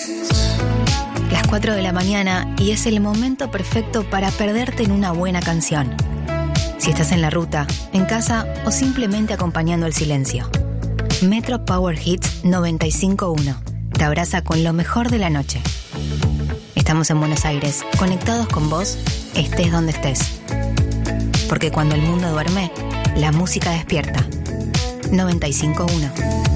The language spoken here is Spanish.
Las 4 de la mañana y es el momento perfecto para perderte en una buena canción. Si estás en la ruta, en casa o simplemente acompañando el silencio. Metro Power Hits 95.1 te abraza con lo mejor de la noche. Estamos en Buenos Aires, conectados con vos, estés donde estés. Porque cuando el mundo duerme, la música despierta. 95.1